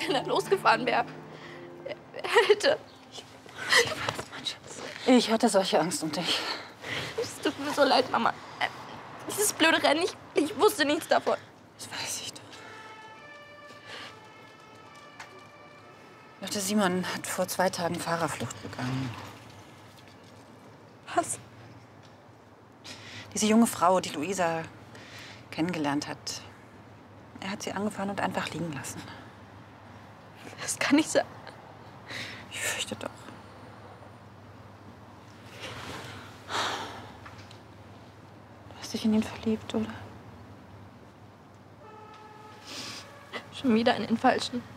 wenn er losgefahren wäre. Er hätte... Ich hatte solche Angst um dich. Es tut mir so leid, Mama. Dieses blöde Rennen, ich wusste nichts davon. Das weiß ich doch. Lotte, Simon hat vor 2 Tagen Fahrerflucht begangen. Was? Diese junge Frau, die Luisa kennengelernt hat. Er hat sie angefahren und einfach liegen lassen. Das kann nicht sein. Ich fürchte doch. Du hast dich in ihn verliebt, oder? Schon wieder in den Falschen.